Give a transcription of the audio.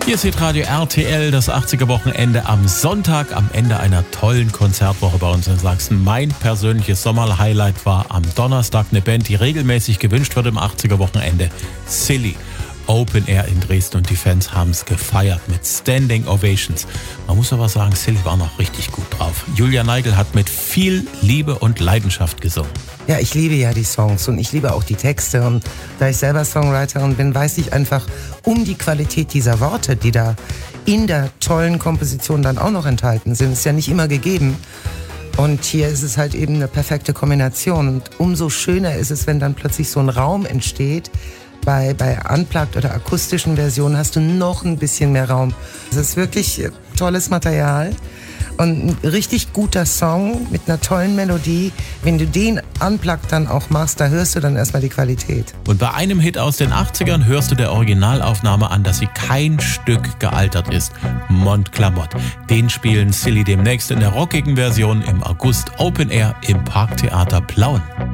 Hier ist Hitradio RTL, das 80er-Wochenende am Sonntag, am Ende einer tollen Konzertwoche bei uns in Sachsen. Mein persönliches Sommerhighlight war am Donnerstag eine Band, die regelmäßig gewünscht wird im 80er-Wochenende. Silly. Open Air in Dresden und die Fans haben es gefeiert mit Standing Ovations. Man muss aber sagen, Silly war noch richtig gut drauf. Julia Neigel hat mit viel Liebe und Leidenschaft gesungen. Ja, ich liebe ja die Songs und ich liebe auch die Texte. Und da ich selber Songwriterin bin, weiß ich einfach um die Qualität dieser Worte, die da in der tollen Komposition dann auch noch enthalten sind. Ist ja nicht immer gegeben. Und hier ist es halt eben eine perfekte Kombination. Und umso schöner ist es, wenn dann plötzlich so ein Raum entsteht. Bei Unplugged oder akustischen Versionen hast du noch ein bisschen mehr Raum. Es ist wirklich tolles Material und ein richtig guter Song mit einer tollen Melodie. Wenn du den Unplugged dann auch machst, da hörst du dann erstmal die Qualität. Und bei einem Hit aus den 80ern hörst du der Originalaufnahme an, dass sie kein Stück gealtert ist. Montclamotte. Den spielen Silly demnächst in der rockigen Version im August Open Air im Parktheater Plauen.